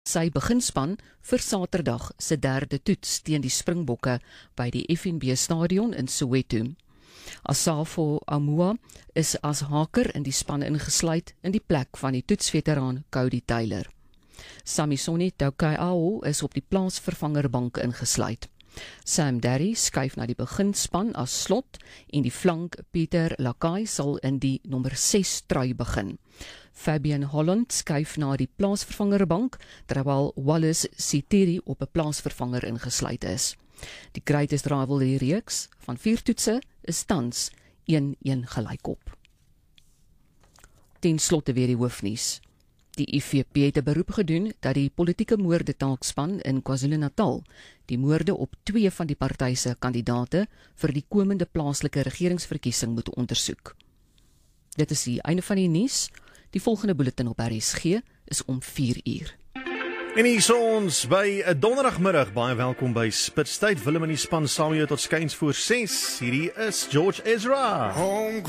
sy beginspan vir Saterdag se derde toets teen die Springbokke by die FNB stadion in Soweto. Asafo Amua is as haker in die span ingesluit in die plek van die toetsveteraan Cody Taylor. Samisoni Taukei'ao is op die plaasvervangerbank ingesluit. Sam Derry skuif na die beginspan as slot en die flank Pieter Lakai sal in die nommer 6 trui begin. Fabian Holland skuif na die plaasvervangerbank terwyl Wallace Sitiri op 'n plaasvervanger ingesluit is. Die Greatest Rivalry reeks van 4 toetse is tans 1-1 gelykop. Ten slotte weer die hoofnuus. Die IFP het 'n beroep gedoen dat die politieke moordetaakspan in KwaZulu-Natal die moorde op 2 van die party se kandidate vir die komende plaaslike regeringsverkiesing moet ondersoek. Dit is die einde van die nuus. Die volgende bulletin op RSG is om 4:00. En hier is ons by 'n donderdagmiddag. Baie welkom by Spitstyd. Willem in die span saam met jou tot skuins voor 6. Hierdie is George Ezra.